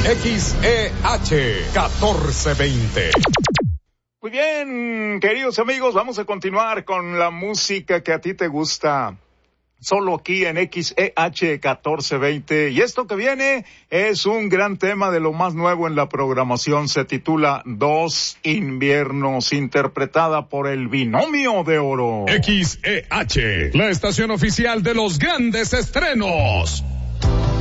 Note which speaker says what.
Speaker 1: XEH 1420.
Speaker 2: Muy bien, queridos amigos, vamos a continuar con la música que a ti te gusta. Solo aquí en XEH 1420. Y esto que viene es un gran tema de lo más nuevo en la programación. Se titula Dos Inviernos, interpretada por el Binomio de Oro.
Speaker 1: XEH, la estación oficial de los grandes estrenos.